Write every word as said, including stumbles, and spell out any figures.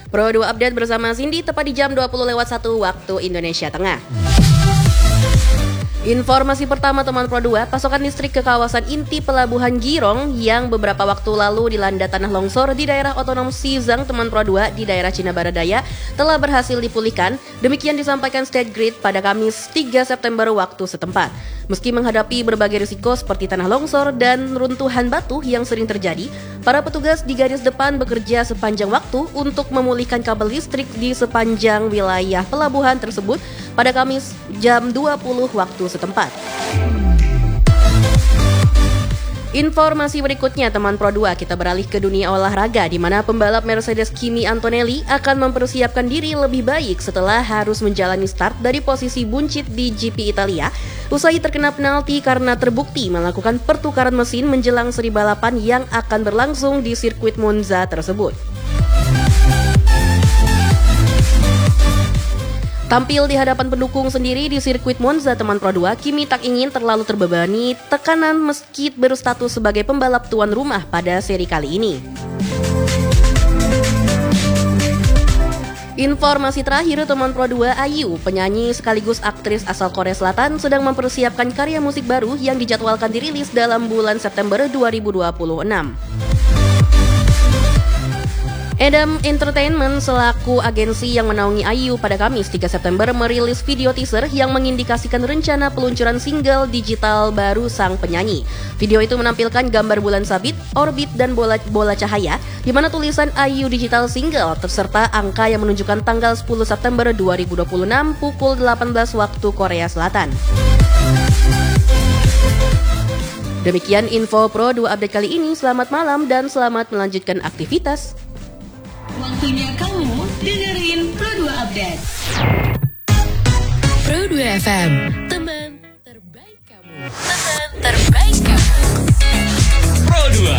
Pro dua Update bersama Cindy tepat di jam dua puluh lewat satu waktu Indonesia Tengah. Informasi pertama teman Pro dua, pasokan listrik ke kawasan inti Pelabuhan Girong yang beberapa waktu lalu dilanda tanah longsor di daerah otonom Sizang teman Pro dua di daerah Cina Baradaya telah berhasil dipulihkan. Demikian disampaikan State Grid pada Kamis tiga September waktu setempat. Meski menghadapi berbagai risiko seperti tanah longsor dan runtuhan batu yang sering terjadi, para petugas di garis depan bekerja sepanjang waktu untuk memulihkan kabel listrik di sepanjang wilayah pelabuhan tersebut pada Kamis jam dua puluh waktu setempat. Informasi berikutnya teman Pro dua, kita beralih ke dunia olahraga di mana pembalap Mercedes Kimi Antonelli akan mempersiapkan diri lebih baik setelah harus menjalani start dari posisi buncit di G P Italia usai terkena penalti karena terbukti melakukan pertukaran mesin menjelang seri balapan yang akan berlangsung di sirkuit Monza tersebut. Tampil di hadapan pendukung sendiri di sirkuit Monza teman Pro dua, Kimi tak ingin terlalu terbebani tekanan meski berstatus sebagai pembalap tuan rumah pada seri kali ini. Informasi terakhir teman Pro dua, Ayu, penyanyi sekaligus aktris asal Korea Selatan sedang mempersiapkan karya musik baru yang dijadwalkan dirilis dalam bulan September dua ribu dua puluh enam. Edam Entertainment selaku agensi yang menaungi Ayu pada Kamis tiga September merilis video teaser yang mengindikasikan rencana peluncuran single digital baru sang penyanyi. Video itu menampilkan gambar bulan sabit, orbit, dan bola, bola cahaya, di mana tulisan Ayu Digital Single serta angka yang menunjukkan tanggal sepuluh September dua ribu dua puluh enam pukul delapan belas waktu Korea Selatan. Demikian info Pro dua Update kali ini. Selamat malam dan selamat melanjutkan aktivitas. Waktunya kamu dengerin Pro dua Update. Pro dua F M, teman